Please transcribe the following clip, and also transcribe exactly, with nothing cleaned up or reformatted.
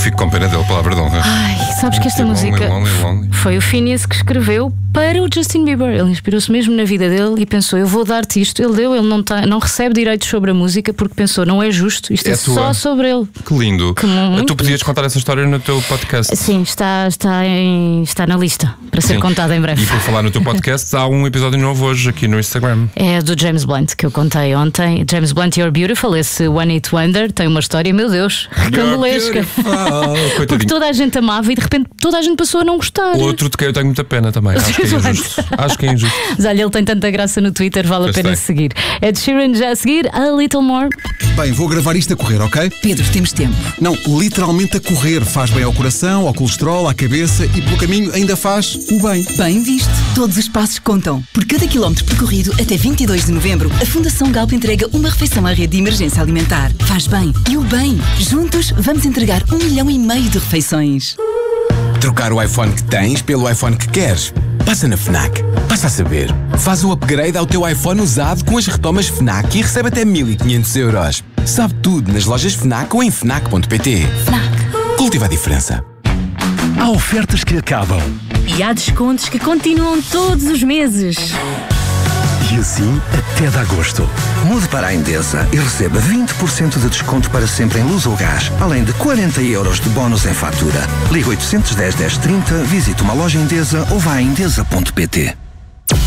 fico com pena dele, palavra de honra. Ai, sabes que esta música lonely, lonely, lonely. foi o Phineas que escreveu para o Justin Bieber. Ele inspirou-se mesmo na vida dele e pensou: eu vou dar-te isto. Ele deu, ele não, tá, não recebe direitos sobre a música porque pensou: não é justo, isto é, É só tua. sobre ele. Que lindo. Que muito Tu podias contar essa história no teu podcast. Sim, está, está, em, está na lista para ser Sim. contada em breve. E por falar no teu podcast, há um episódio novo hoje aqui no Instagram. É do James Blunt que eu contei ontem. James Blunt, You're Beautiful, esse One Hit Wonder, tem uma história, meu Deus, recambulesca. Porque toda a gente amava e de repente toda a gente passou a não gostar. Outro de quem eu tenho muita pena também. Acho que é injusto. Acho que é injusto. Mas olha, ele tem tanta graça no Twitter, vale Pois a pena tem. seguir. Ed Sheeran já a seguir, A Little More. Bem, vou gravar isto a correr, ok? Pedro, temos tempo. Não, literalmente a correr. Faz bem ao coração, ao colesterol, à cabeça e pelo caminho ainda faz o bem. Bem visto. Todos os passos contam. Por cada quilómetro percorrido até vinte e dois de novembro, a Fundação Galp entrega uma refeição à rede de emergência alimentar. Faz bem e o bem. Juntos vamos entregar um milhão e meio de refeições. Trocar o iPhone que tens pelo iPhone que queres? Passa na FNAC. Passa a saber. Faz o upgrade ao teu iPhone usado com as retomas FNAC e recebe até mil e quinhentos euros. Sabe tudo nas lojas FNAC ou em fnac ponto pt. FNAC. Cultiva a diferença. Há ofertas que acabam. E há descontos que continuam todos os meses. E assim até de agosto. Mude para a Endesa e receba vinte por cento de desconto para sempre em luz ou gás, além de quarenta euros de bónus em fatura. Ligue oitocentos e dez, dez trinta, visite uma loja Endesa ou vá a endesa ponto pt.